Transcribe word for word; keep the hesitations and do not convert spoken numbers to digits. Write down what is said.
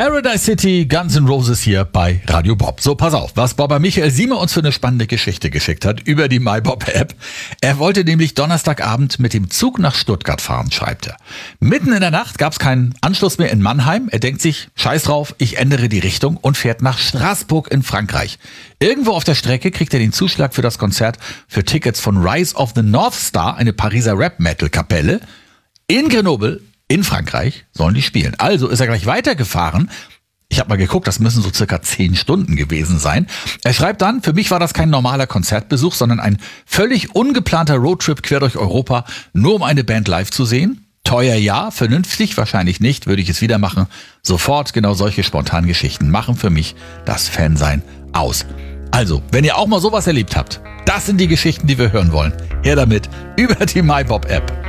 Paradise City, Guns N' Roses hier bei Radio Bob. So, pass auf, was Bobber Michael Sieme uns für eine spannende Geschichte geschickt hat über die MyBob-App. Er wollte nämlich Donnerstagabend mit dem Zug nach Stuttgart fahren, schreibt er. Mitten in der Nacht gab es keinen Anschluss mehr in Mannheim. Er denkt sich, scheiß drauf, ich ändere die Richtung und fährt nach Straßburg in Frankreich. Irgendwo auf der Strecke kriegt er den Zuschlag für das Konzert für Tickets von Rise of the North Star, eine Pariser Rap-Metal-Kapelle. In Grenoble in Frankreich sollen die spielen. Also ist er gleich weitergefahren. Ich habe mal geguckt, das müssen so circa zehn Stunden gewesen sein. Er schreibt dann, für mich war das kein normaler Konzertbesuch, sondern ein völlig ungeplanter Roadtrip quer durch Europa, nur um eine Band live zu sehen. Teuer ja, vernünftig wahrscheinlich nicht, würde ich es wieder machen. Sofort, genau solche spontanen Geschichten machen für mich das Fansein aus. Also, wenn ihr auch mal sowas erlebt habt, das sind die Geschichten, die wir hören wollen. Her damit über die MyBob-App.